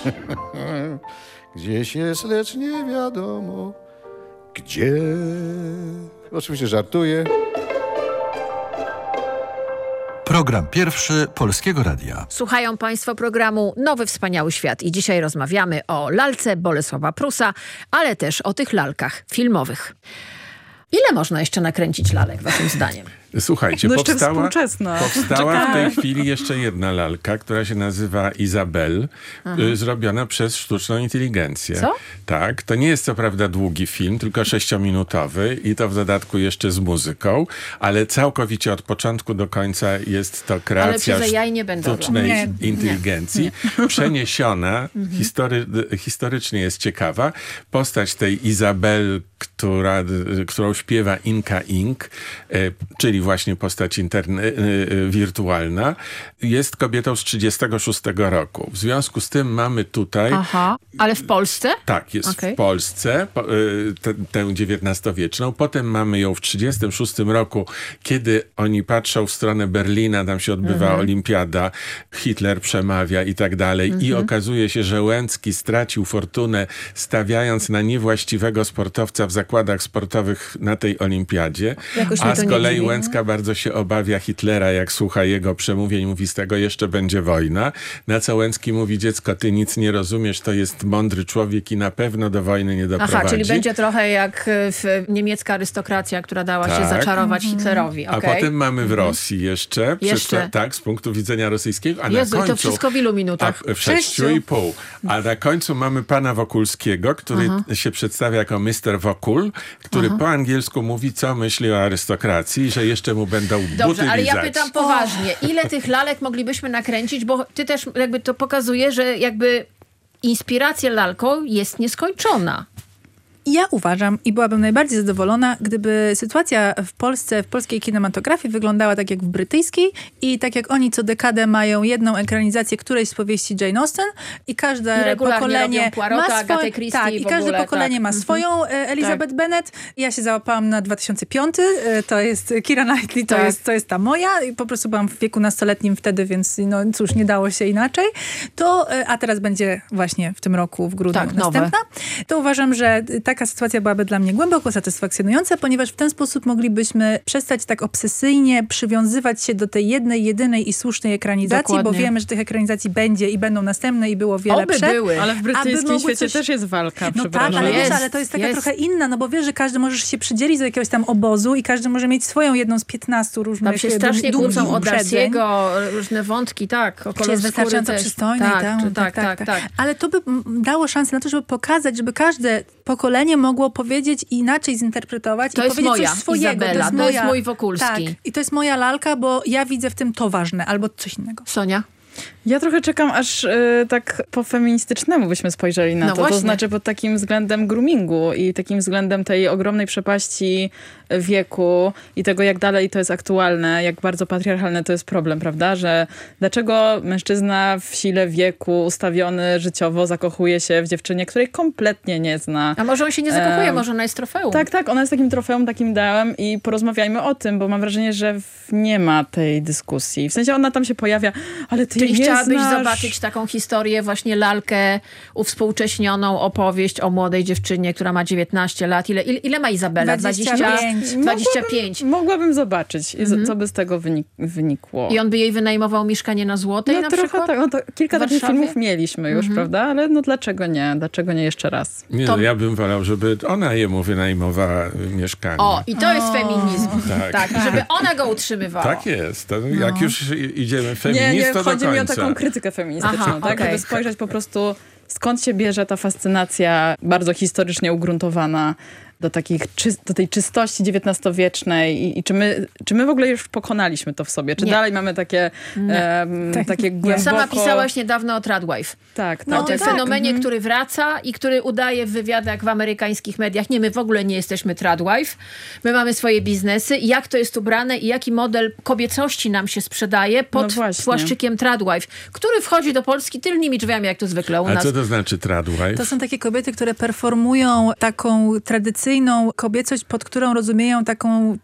Gdzieś jest, lecz nie wiadomo gdzie. Oczywiście żartuję. Program pierwszy Polskiego Radia. Słuchają Państwo programu Nowy Wspaniały Świat i dzisiaj rozmawiamy o lalce Bolesława Prusa, ale też o tych lalkach filmowych. Ile można jeszcze nakręcić lalek, waszym zdaniem? Słuchajcie, No jeszcze powstała w tej Czekamy. chwili jeszcze jedna lalka, która się nazywa Izabel, zrobiona przez sztuczną inteligencję. Co? Tak, to nie jest co prawda długi film, tylko 6-minutowy i to w dodatku jeszcze z muzyką, ale całkowicie od początku do końca jest to kreacja Ale jaj nie będę sztucznej Nie. inteligencji, przeniesiona, historycznie jest ciekawa. Postać tej Izabel, którą śpiewa Inka Ink, czyli właśnie postać wirtualna, jest kobietą z 1936 roku. W związku z tym mamy tutaj... Aha, ale w Polsce? Tak, jest Okej. w Polsce, tę XIX-wieczną. Potem mamy ją w 1936 roku, kiedy oni patrzą w stronę Berlina, tam się odbywa olimpiada, Hitler przemawia i tak dalej. I okazuje się, że Łęcki stracił fortunę, stawiając na niewłaściwego sportowca w zakładach sportowych na tej olimpiadzie. Jakoś mnie A to z nie kolei dziwi. Łęcka bardzo się obawia Hitlera, jak słucha jego przemówień, mówi z tego jeszcze będzie wojna. Na co Łęcki mówi: dziecko, ty nic nie rozumiesz, to jest mądry człowiek i na pewno do wojny nie doprowadzi. Aha, czyli będzie trochę jak niemiecka arystokracja, która dała się Tak. zaczarować Hitlerowi. A okej? potem mamy w Rosji jeszcze. Jeszcze? Tak, z punktu widzenia rosyjskiego. A Jezu, na i końcu, to wszystko w ilu minutach? w 6,5. A na końcu mamy pana Wokulskiego, który się przedstawia jako Mr. Wokul, który po angielsku mówi, co myśli o arystokracji, że jeszcze mu będą buty Dobrze, ale ja lizać. pytam poważnie. Ile tych lalek moglibyśmy nakręcić? Bo ty też jakby to pokazuje, że jakby inspiracja lalką jest nieskończona. Ja uważam i byłabym najbardziej zadowolona, gdyby sytuacja w Polsce, w polskiej kinematografii wyglądała tak jak w brytyjskiej i tak jak oni co dekadę mają jedną ekranizację którejś z powieści Jane Austen i każde I regularnie pokolenie robią Poirota, ma Agathę swoje, Christie tak, i i w każde ogóle, pokolenie tak. ma swoją Elizabeth Bennet. Ja się załapałam na 2005, to jest Keira Knightley, Tak. to jest ta moja i po prostu byłam w wieku nastoletnim wtedy, więc no cóż, nie dało się inaczej. A teraz będzie właśnie w tym roku, w grudniu Tak, nowe. następna. To uważam, że taka sytuacja byłaby dla mnie głęboko satysfakcjonująca, ponieważ w ten sposób moglibyśmy przestać tak obsesyjnie przywiązywać się do tej jednej, jedynej i słusznej ekranizacji, Dokładnie. bo wiemy, że tych ekranizacji będzie i będą następne i było wiele Oby przed. były. Ale w brytyjskim mogły świecie coś- też jest walka, No tak, przepraszam. ale Jest, wiesz, ale to jest taka jest. trochę inna, no bo wiesz, że każdy może się przydzielić do jakiegoś tam obozu i każdy może mieć swoją jedną z 15 różnych Tam się strasznie długich kłócą o uprzedzeń. Darcy'ego, różne wątki, tak. O Czy jest kolor skóry wystarczająco też. przystojny. Tak. Ale to by dało szansę na to, żeby pokazać, żeby każde pokolenie mogło powiedzieć i inaczej zinterpretować To i jest powiedzieć moja coś swojego. Izabela, to jest mój Wokulski. Tak, i to jest moja lalka, bo ja widzę w tym to ważne, albo coś innego. Sonia? Ja trochę czekam, aż tak po feministycznemu byśmy spojrzeli na No to. właśnie. To znaczy pod takim względem groomingu i takim względem tej ogromnej przepaści wieku i tego, jak dalej to jest aktualne, jak bardzo patriarchalne to jest problem, prawda? Że dlaczego mężczyzna w sile wieku, ustawiony życiowo, zakochuje się w dziewczynie, której kompletnie nie zna. A może on się nie zakochuje, może ona jest trofeum. Tak, ona jest takim trofeum, takim ideałem i porozmawiajmy o tym, bo mam wrażenie, że nie ma tej dyskusji. W sensie ona tam się pojawia, ale ty Czyli jej nie chciałabyś znasz. zobaczyć taką historię, właśnie lalkę, uwspółcześnioną opowieść o młodej dziewczynie, która ma 19 lat. Ile ma Izabela? 25. 25. Mogłabym zobaczyć, co by z tego wynikło. I on by jej wynajmował mieszkanie na Złotej na trochę przykład? tak. No to kilka W takich Warszawie? filmów mieliśmy już, prawda? Ale no dlaczego nie? Dlaczego nie jeszcze raz? Nie, To- no, ja bym wolał, żeby ona jemu wynajmowała mieszkanie. O, i to jest feminizm. Tak. Tak, żeby ona go utrzymywała. Tak jest. To jak już idziemy Nie, feminist, to do chodzi mi o końca. taką krytykę feministyczną, Aha, tak? okej. Żeby spojrzeć po prostu, skąd się bierze ta fascynacja bardzo historycznie ugruntowana do tej czystości XIX-wiecznej i czy my w ogóle już pokonaliśmy to w sobie? Czy Nie. dalej mamy takie takie głęboko... Sama pisałaś niedawno o Tradwife. Tak. O tym fenomenie, który wraca i który udaje w wywiadach w amerykańskich mediach. Nie, my w ogóle nie jesteśmy Tradwife. My mamy swoje biznesy. I jak to jest ubrane i jaki model kobiecości nam się sprzedaje pod właśnie. płaszczykiem Tradwife, który wchodzi do Polski tylnymi drzwiami, jak to zwykle u A nas. co to znaczy tradwife? To są takie kobiety, które performują taką tradycyjną kobiecość, pod którą rozumieją taką